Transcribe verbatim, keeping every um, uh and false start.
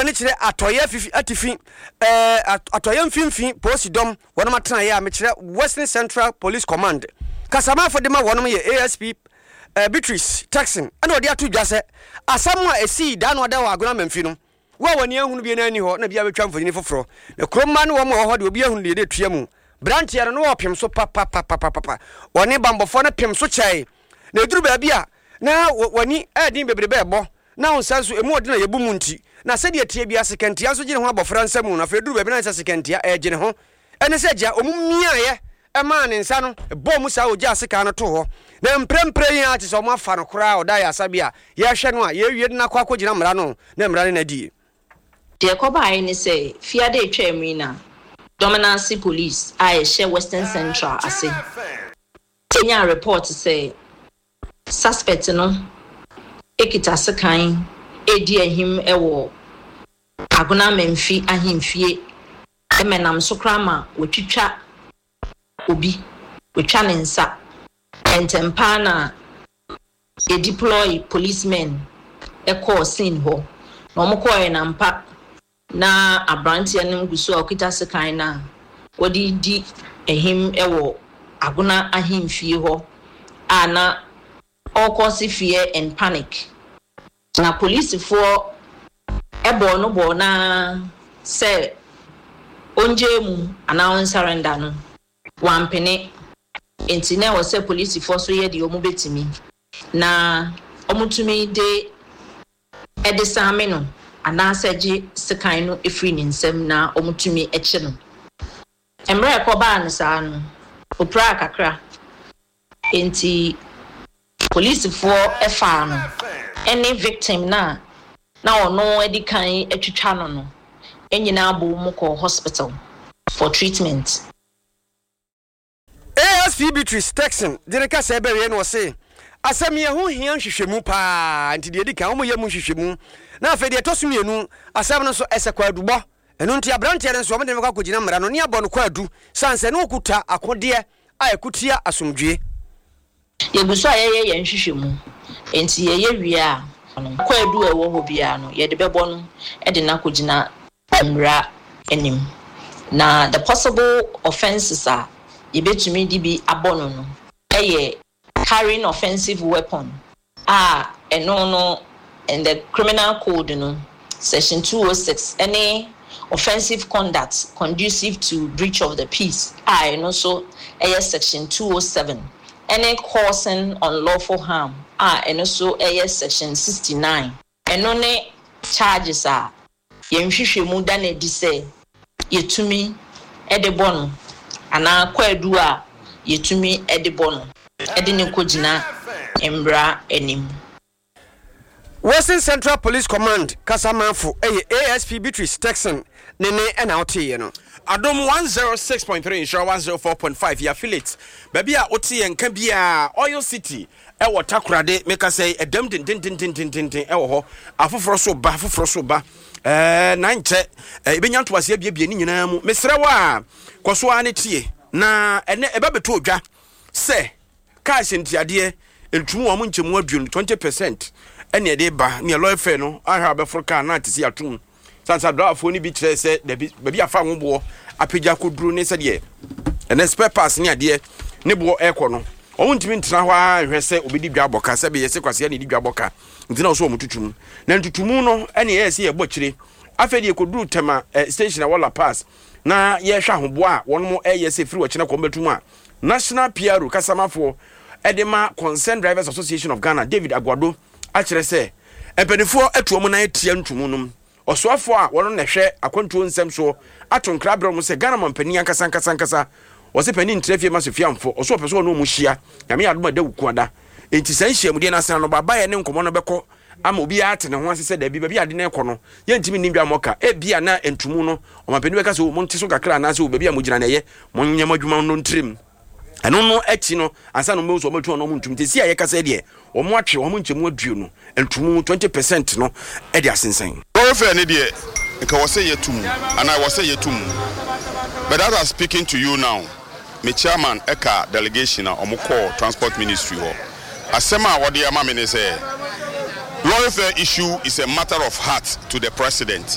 ne kire atoye fifi atifi eh atoye mfimfin posidom wonoma matena ye a me kire Western Central Police Command kasama for dem wonoma ye A S P eh Beatrice Texan and odi atu dwase asam a esi da no da wa agona memfi no wa wani ahunu bi na ani ho na bia betwa mfanyini foforo ne kromma no wo mo ho de obi ahunu de etua mu branch ya no wo pem so papa papa papa woni bambofo na pem so chai na eduru ba bia na wani adin bebrebe ebo na onsanso emu odi na yebu mu nti na se de tie bia sekentia so gine ho abofra nsam na fe duru ba bi na se sekentia e gine ho ene se gya omumia ye e ma ne nsa no bo mu sa oja seka no to ho na mprempre yin ati so mo afa no kora oda ya sabia ye hwe no a ye wie na kwa kwagina mra no na mra ne na di de kobai ni se fiade etwamri na Dominance Police I share Western Central ase tenya report say suspect no ekita sekan edi ahim ewo agona memfi ahimfie emenam so krama wetwitwa obi wetwa ne nsa entempa na e deploy policemen e call scene ho na omkoye na mpa na abranti anim gusu okita sekan na wodi di ehim ewo agona ahimfie ho ana all cause fear and panic na police for ebo no bo na say onje mu announce surrender no wampene enti na wo say police for so ye de omu betimi na omutumi de edisame no ana saji sekan no efri ni nsem na omutumi eche no emre ko ba no sa no opra kakra enti police for efa no any victim na na ono edikan etwitwa no no enyina abo mu ko hospital for treatment. A S P Beatrice Texan direka se bewe no se asam ye ho hia hwehwemu pa nti de edikan omo ye mu hwehwemu na afa de toso mienu asam no so esekwa adubo eno nti abrante re nso omo de meka kogina mra no ne abo no kwa adu sanse ne okuta akode a ekutia asomdwe yebuso ayeye ye nhwehwemu enti ye ye wi a kwa adu ewo ho bia no ye de bebo no e de na kogina mra enim na the possible offenses are ye betumi di bi abono no eye carrying offensive weapon ah eno no in the criminal code no section two oh six any offensive conduct conducive to breach of the peace ah eno so eye section two oh seven any causing unlawful harm ah eno so eye section sixty-nine eno ne charges are ye nhwehwemu da na di say yetumi edebono ana kwadu a yetumi edebono edine kogina embra enim. Western Central Police Command Kasamanfo eye A S P Beatrice Texan nene ena otiye no Adom one oh six point three insure one oh four point five ya affiliate baby a otiye nka bia Oil City e wo takorade meka say edam din din din din din din e wo ho afoforo so ba afoforo so ba eh na nche ebenya ntwase bia bia ni nyina mu mesrewa kwaso ane tie na ene eba beto odwa se cash ntiade entumu wo nchemu aduonu twenty percent ene de ba ne lawyer fe no aha abefroka na atisi atum sansa drafo ni bi kire se de bi afa nwbo apegya koduru ne se de ene spare pass ne ade ne bo ekọ no o ntimi ntena ho ahwe se obedi dwa boka se be yese kwase ne di dwa boka ntina so omututum na ntutumu no ene yese ye bokire afedi ekoduru tema station na wala pass na ye hwa hobo a wonmo eyese free wo kine ko betum a National P R O Kasamafo Edema Concerned Drivers Association of Ghana David Aguado akire se empanifo atuomo na etia ntumu num osoafo a wono na hwe akwantuo nsem so atonkra bro mo se Ghana mampani ankasa ankasa ankasa wose pani ntrefie masofiamfo oso peso no mu hia nyame adoma da wukuada enti san hia mu de na san no baba ye ne nkomo no beko ama obi ate ne ho asese da bi ba bi ade na ekọ no ye ntimi nimdwa moka e bia na entumu no o mampani beka so mo nte so kakra na se o ba bia mo gina na ye mo nyama adwuma no ntrim eno no echi no ansa no mezo ometu no muntum te si ayeka de o mo atwe o mo nchemu aduo no entumu twenty percent no e de asensan o fe ne de nka wo say yetum and I was say yetum but as I'm speaking to you now me chairman eka delegation na omukọ transport ministry ho asema wo de ama me ne say lawyer issue is a matter of heart to the president